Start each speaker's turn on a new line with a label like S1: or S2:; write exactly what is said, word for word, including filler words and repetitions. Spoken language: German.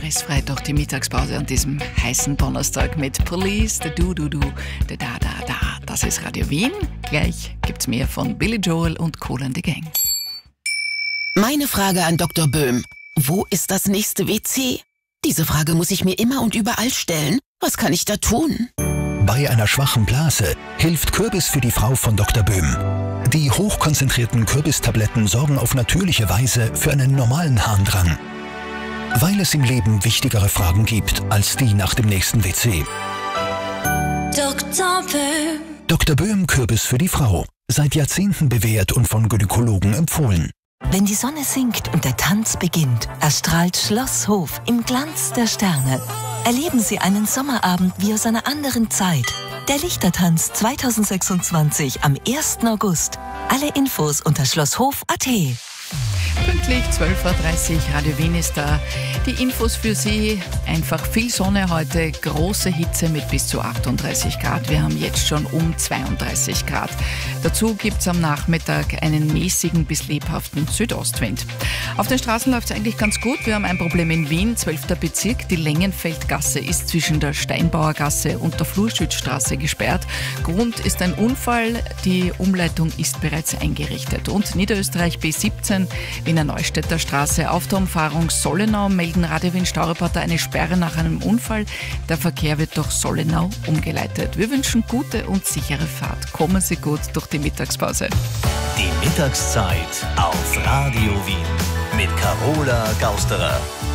S1: stressfrei durch die Mittagspause an diesem heißen Donnerstag mit Police, der Du, Du, Du, der Da, Da, Da. Das ist Radio Wien. Gleich gibt's mehr von Billy Joel und Kool and the Gang.
S2: Meine Frage an Doktor Böhm. Wo ist das nächste W C? Diese Frage muss ich mir immer und überall stellen. Was kann ich da tun?
S3: Bei einer schwachen Blase hilft Kürbis für die Frau von Doktor Böhm. Die hochkonzentrierten Kürbistabletten sorgen auf natürliche Weise für einen normalen Harndrang. Weil es im Leben wichtigere Fragen gibt als die nach dem nächsten W C.
S4: Doktor Böhm.
S3: Doktor Böhm Kürbis für die Frau. Seit Jahrzehnten bewährt und von Gynäkologen empfohlen.
S5: Wenn die Sonne sinkt und der Tanz beginnt, erstrahlt Schlosshof im Glanz der Sterne. Erleben Sie einen Sommerabend wie aus einer anderen Zeit. Der Lichtertanz zweitausendsechsundzwanzig am ersten August. Alle Infos unter schlosshof punkt at.
S1: Pünktlich zwölf Uhr dreißig, Radio Wien ist da. Die Infos für Sie, einfach viel Sonne heute, große Hitze mit bis zu achtunddreißig Grad. Wir haben jetzt schon um zweiunddreißig Grad. Dazu gibt es am Nachmittag einen mäßigen bis lebhaften Südostwind. Auf den Straßen läuft es eigentlich ganz gut. Wir haben ein Problem in Wien, zwölfter Bezirk. Die Längenfeldgasse ist zwischen der Steinbauergasse und der Flurschützstraße gesperrt. Grund ist ein Unfall. Die Umleitung ist bereits eingerichtet. Und Niederösterreich B siebzehn, Wiener Neustädter Straße. Auf der Umfahrung Sollenau melden Radio Wien Staureporter eine Sperre nach einem Unfall. Der Verkehr wird durch Sollenau umgeleitet. Wir wünschen gute und sichere Fahrt. Kommen Sie gut durch die Mittagspause.
S6: Die Mittagszeit auf Radio Wien mit Carola Gausterer.